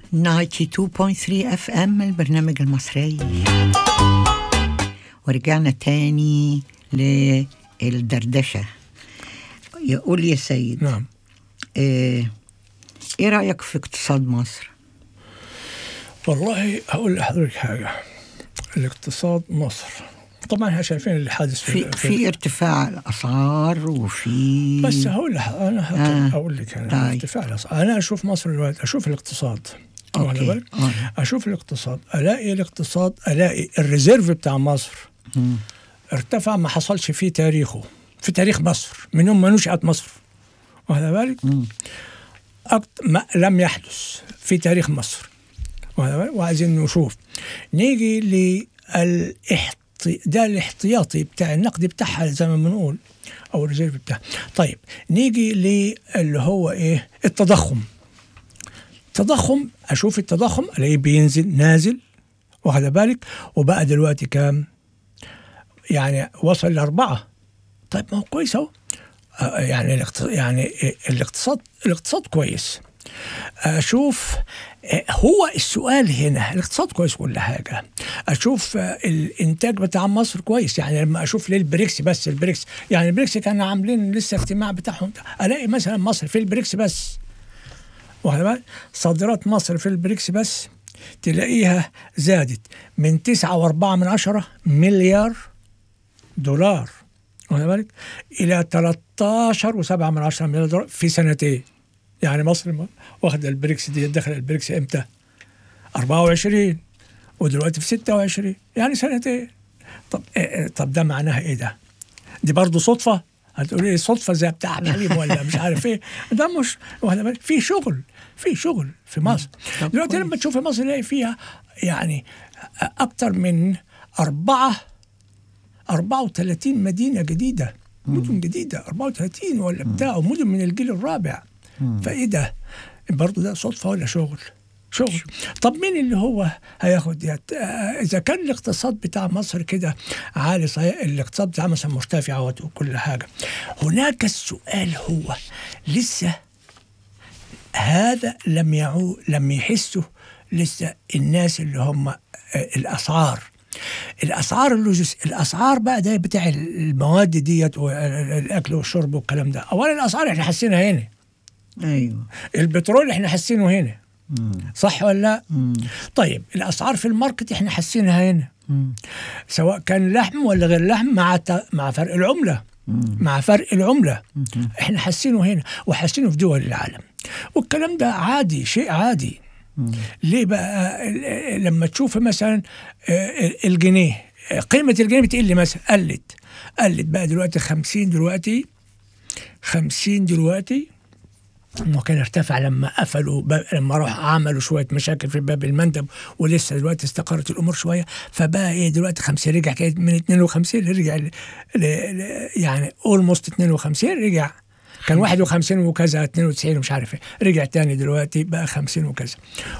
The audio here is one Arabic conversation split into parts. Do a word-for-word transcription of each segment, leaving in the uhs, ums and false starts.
تسعة وتسعين فاصلة ثلاثة اف ام البرنامج المصري. ورجعنا تاني للدردشة. يقول يا سيد، نعم. ايه, إيه رأيك في اقتصاد مصر؟ والله هقول لحضرتك حاجة. الاقتصاد مصر طبعا احنا شايفين اللي حادث في, في, في ارتفاع الأسعار وفي بس هقول لح... انا هقول لك انا طيب. ارتفاع الأسعار. انا اشوف مصر دلوقتي، اشوف الاقتصاد، أوكي. اشوف الاقتصاد، الاقي الاقتصاد الاقي الريزيرف بتاع مصر م. ارتفع ما حصلش فيه تاريخه، في تاريخ مصر من يوم ما نشأت مصر، واخد بالك؟ أكت... ما لم يحدث في تاريخ مصر، وعايزين نشوف. نيجي للاحت... ده الاحتياطي بتاع النقد بتاعها زي ما بنقول، او الريزيرف بتاعها. طيب نيجي اللي هو ايه؟ التضخم. التضخم اشوف التضخم الاقيه بينزل نازل، واخد بالك؟ وبقى دلوقتي كام؟ يعني وصل لأربعة. طيب ما هو كويس اهو. يعني الاقتصاد يعني الاقتصاد الاقتصاد كويس. اشوف هو السؤال هنا، الاقتصاد كويس كل حاجه، اشوف الانتاج بتاع مصر كويس. يعني لما اشوف ليه البريكس بس، البريكس يعني البريكس كانوا عاملين لسه اجتماع بتاعهم، الاقي مثلا مصر في البريكس بس، صادرات مصر في البريكس بس تلاقيها زادت من تسعة وأربعة من عشرة مليار دولار، واخد بالك؟ الى ثلاثة عشر وسبعة من عشرة مليار دولار في سنتين. يعني مصر واخده البريكس دي، دخل البريكس امتى؟ أربعة وعشرين ودلوقتي في ستة وعشرين، يعني سنتين. طب إيه طب ده معناها ايه ده؟ دي برضه صدفه؟ هتقولي لي صدفه زي بتاع حليم ولا مش عارف ايه؟ ده مش واخده بالك؟ في شغل، في شغل في مصر. دلوقتي لما تشوف مصر تلاقي فيها يعني اكتر من أربعة أربعة وثلاثين مدينه جديده، مدن جديده أربعة وثلاثين ولا بتاع، مدن من الجيل الرابع. فايه ده؟ برضه ده صدفه ولا شغل؟ شغل. طب مين اللي هو هياخد يت... اذا كان الاقتصاد بتاع مصر كده عالي صحيح، الاقتصاد بتاع مصر مرتفع وكل حاجه، هناك السؤال هو لسه هذا لم يعو لم يحسوا لسه الناس اللي هم الاسعار الاسعار اللوجس الاسعار بقى ده بتاع المواد ديت والاكل والشرب والكلام ده. اولا الاسعار احنا حاسينها هنا، ايوه. البترول احنا حاسينه هنا، مم. صح ولا لا؟ مم. طيب الاسعار في الماركت احنا حاسينها هنا، مم. سواء كان لحم ولا غير لحم، مع ت... مع فرق العمله، مم. مع فرق العمله مم. احنا حاسينه هنا وحاسينه في دول العالم، والكلام ده عادي، شيء عادي. مم. ليه بقى؟ لما تشوف مثلا الجنيه، قيمه الجنيه بتقل مثلا، قلت قلت بقى دلوقتي خمسين، دلوقتي خمسين دلوقتي، وكان ارتفع لما قفلوا لما راح عملوا شويه مشاكل في باب المندب، ولسه دلوقتي استقرت الامور شويه، فبقى ايه دلوقتي خمسين، رجع كده من اثنين وخمسين رجع ل... ل... يعني اولموست اثنين وخمسين، رجع كان واحد وخمسين وكذا، اثنين وتسعين ومش عارف ايه، رجع تاني دلوقتي بقى خمسين وكذا،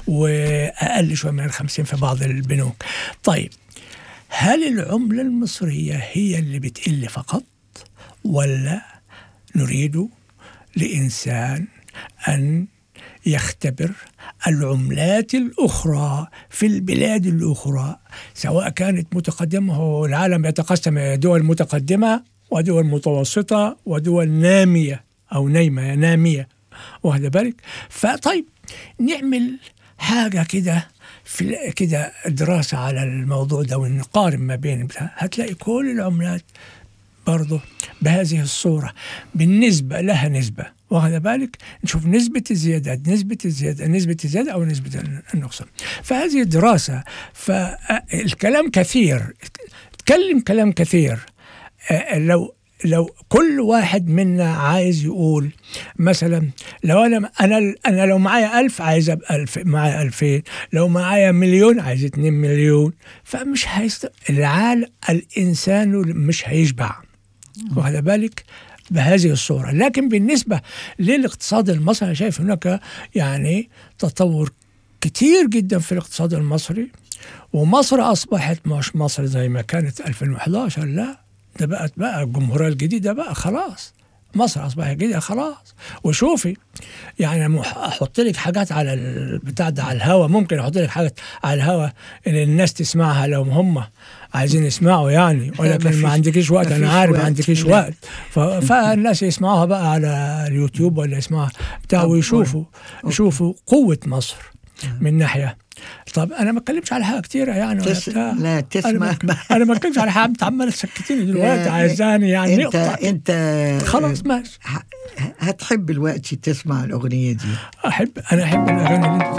واقل شويه من الخمسين في بعض البنوك. طيب هل العمله المصريه هي اللي بتقل فقط، ولا نريد لإنسان أن يختبر العملات الأخرى في البلاد الأخرى، سواء كانت متقدمة؟ هو العالم يتقسم دول متقدمة ودول متوسطة ودول نامية أو نايمة نامية، واخد بالك؟ فطيب نعمل حاجة كده في كده دراسة على الموضوع ده ونقارن ما بين، هتلاقي كل العملات برضه بهذه الصورة بالنسبة لها نسبة، واخد بالك؟ نشوف نسبة الزيادة، نسبة الزيادة، نسبة الزيادة أو نسبة النقصان. فهذه الدراسة، فالكلام كثير، تكلم كلام كثير. لو لو كل واحد منا عايز يقول مثلا، لو أنا أنا أنا لو معايا ألف عايز أبقى ألف، معايا ألفين، لو معايا مليون عايز اتنين مليون، فمش هيست العالم، الإنسان مش هيشبع، واخد بالك؟ بهذه الصورة. لكن بالنسبة للاقتصاد المصري شايف هناك يعني تطور كتير جدا في الاقتصاد المصري، ومصر أصبحت مش مصر زي ما كانت ألفين وإحدى عشر، لا ده بقت بقى الجمهورية الجديدة بقى خلاص، مصر اصبحت جديده خلاص. وشوفي يعني أنا احط لك حاجات على البتاع ده على الهوا، ممكن احط لك حاجات على الهوا ان الناس تسمعها لو هم عايزين يسمعوا يعني، ولكن ما عندكيش وقت، انا عارف ما عندكيش وقت. فالناس يسمعوها بقى على اليوتيوب ولا يسمعوها بتاع ويشوفوا يشوفوا قوة مصر من ناحية. طب انا ما اتكلمش على حاجه كتيره يعني تس... بتاع. لا تسمع انا ما اتكلمش على حاجه، انت عمال تسكتيني دلوقتي عايزاني يعني انت نقطع. انت خلاص ماشي. هتحب الوقت تسمع الاغنيه دي؟ احب، انا احب الاغاني اللي